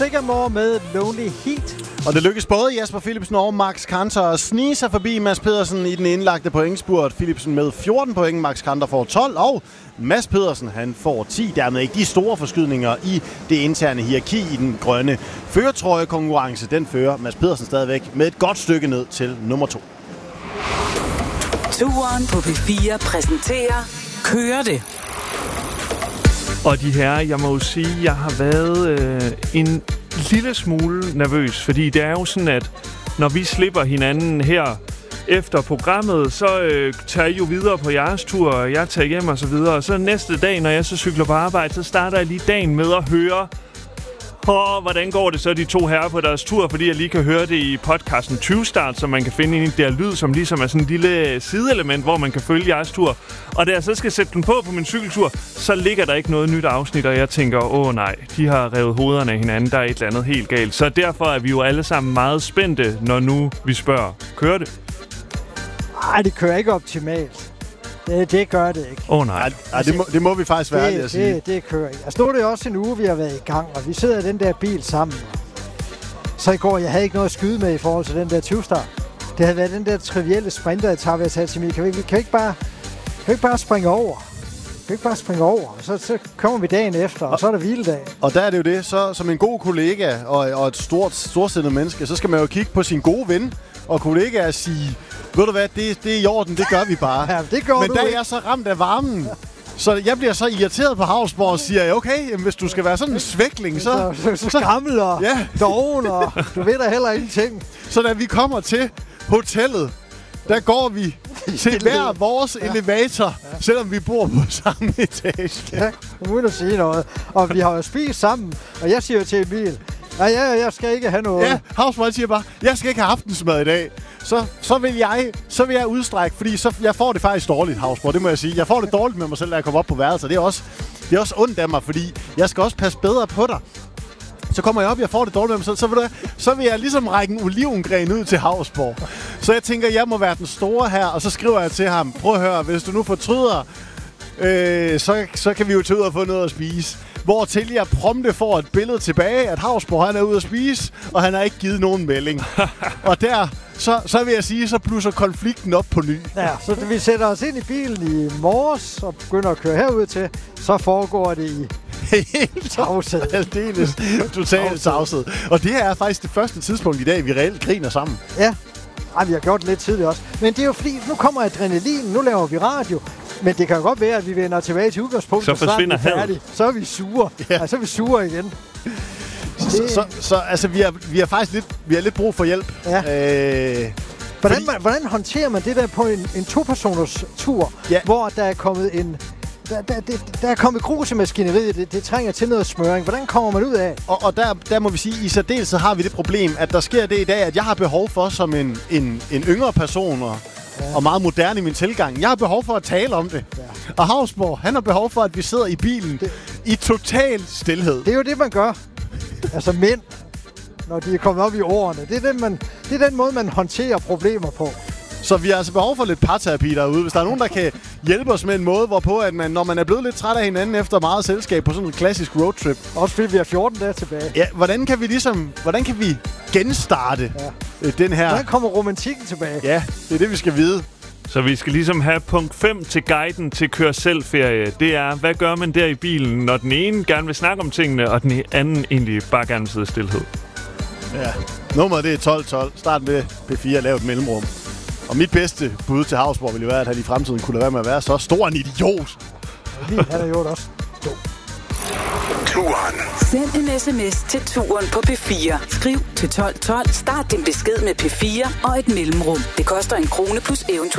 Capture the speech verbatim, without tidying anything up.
Sigamore med Lonely Heat. Og det lykkes både Jesper Philipsen og Max Kanter at snige sig forbi Mads Pedersen i den indlagte pointspurt. Philipsen med fjorten point, Max Kanter får tolv, og Mads Pedersen han får ti. Dermed ikke de store forskydninger i det interne hierarki i den grønne førertrøjekonkurrence. Den fører Mads Pedersen stadigvæk med et godt stykke ned til nummer to. Touren på P fire præsenterer Kører det. Og de her, jeg må jo sige, jeg har været øh, en lille smule nervøs, fordi det er jo sådan, at når vi slipper hinanden her efter programmet, så øh, tager I jo videre på jeres tur, og jeg tager hjem og så videre. Og så næste dag, når jeg så cykler på arbejde, så starter jeg lige dagen med at høre, og hvordan går det så de to herrer på deres tur, fordi jeg lige kan høre det i podcasten tyve Start, som man kan finde ind i der lyd, som ligesom er sådan et lille sideelement, hvor man kan følge jeres tur. Og da jeg så skal sætte den på på min cykeltur, så ligger der ikke noget nyt afsnit, og jeg tænker, åh nej, de har revet hovederne af hinanden, der er et eller andet helt galt. Så derfor er vi jo alle sammen meget spændte, når nu vi spørger, kører det? Nej, det kører ikke optimalt. Det, det gør det ikke. Åh oh, nej. Ej, det, må, det må vi faktisk være ærlige at sige. Det, det kører ikke. Altså, nu er det også en uge, vi har været i gang, og vi sidder i den der bil sammen. Så i går, jeg havde ikke noget at skyde med i forhold til den der tyve Start. Det havde været den der trivielle sprinter, jeg tager ved at tage til mig. Kan vi, kan vi ikke bare, kan vi ikke bare springe over? Kan vi ikke bare springe over? Så, så kommer vi dagen efter, og, og så er det hviledag. Og der er det jo det. Så som en god kollega og, og et stort, storsindet menneske, så skal man jo kigge på sin gode ven og kollega og sige, ved du hvad, det, det er i orden, det gør vi bare. Ja, det gør Men du der ikke. er jeg så ramt af varmen. Så jeg bliver så irriteret på Havsborg og siger, okay, jamen, hvis du skal være sådan en svækling, så... Så, så, så gammel og ja. doven, og du ved da heller ingenting. Så da vi kommer til hotellet, der går vi til hver vores ja. elevator, ja. selvom vi bor på samme etage. Ja, uden at sige noget. Og vi har jo spist sammen, og jeg siger til Emil, nej, ja, jeg skal ikke have noget. Ja, Havsborg siger bare, jeg skal ikke have aftensmad i dag. Så, så, vil jeg, så vil jeg udstrække, fordi så, jeg får det faktisk dårligt, Havsborg, det må jeg sige. Jeg får det dårligt med mig selv, da jeg kommer op på værelset. Det er også, det er også ondt af mig, fordi jeg skal også passe bedre på dig. Så kommer jeg op, jeg får det dårligt med mig selv, så vil, du, så vil jeg ligesom række en olivengren ud til Havsborg. Så jeg tænker, jeg må være den store her, og så skriver jeg til ham, prøv at høre, hvis du nu fortryder, øh, så, så kan vi jo tage ud og få noget at spise. Hvortil jeg prompte får et billede tilbage, at Havsborg han er ude at spise, og han har ikke givet nogen melding. Og der, så, så vil jeg sige, så blusser konflikten op på ny. Ja, så vi sætter os ind i bilen i morges og begynder at køre herud til, så foregår det i helt tavshed. Aldeles totalt tavshed. Og det her er faktisk det første tidspunkt i dag, vi reelt griner sammen. Ja, ej, vi har gjort det lidt tidligt også. Men det er jo fordi, nu kommer adrenalin, nu laver vi radio. Men det kan jo godt være, at vi vender tilbage til udgangspunktet. Så forsvinder havet. Så er vi sure. Ja. Ej, så er vi sure igen. Så, det... så, så altså, vi har, vi har faktisk lidt, vi har lidt brug for hjælp. Ja. Øh, hvordan, fordi... man, hvordan håndterer man det der på en, en to-personers tur, ja. hvor der er kommet en... Der, der, der, der er kommet grus i maskineriet, det, det trænger til noget smøring. Hvordan kommer man ud af? Og, og der, der må vi sige, i særdeleshed har vi det problem, at der sker det i dag, at jeg har behov for som en, en, en yngre person og, ja. og meget moderne i min tilgang. Jeg har behov for at tale om det. Ja. Og Havsborg, han har behov for, at vi sidder i bilen det, i total stilhed. Det er jo det, man gør. Altså mænd, når de er kommet op i ordene. Det er den, man, det er den måde, man håndterer problemer på. Så vi har altså behov for lidt parterapi derude. Hvis der er nogen, der kan hjælpe os med en måde, hvorpå at man, når man er blevet lidt træt af hinanden efter meget selskab på sådan en klassisk roadtrip. Også fordi vi har fjorten dage tilbage. Ja, hvordan kan vi ligesom, hvordan kan vi genstarte ja. den her... Hvordan kommer romantikken tilbage? Ja, det er det, vi skal vide. Så vi skal ligesom have punkt fem til guiden til kør selv-ferie. Det er, hvad gør man der i bilen, når den ene gerne vil snakke om tingene, og den anden egentlig bare gerne vil sidde i stilhed? Ja, nummeret det er tolv tolv. Start med P fire, lav et mellemrum. Og mit bedste bud til Havsborg ville være, at han i fremtiden kunne lade være med at være så stor en idiot. Min, han er jo også. Jo. Turen. Send en sms til Turen på P fire. Skriv til tolv tolv. Start din besked med P fire og et mellemrum. Det koster en krone plus eventuelt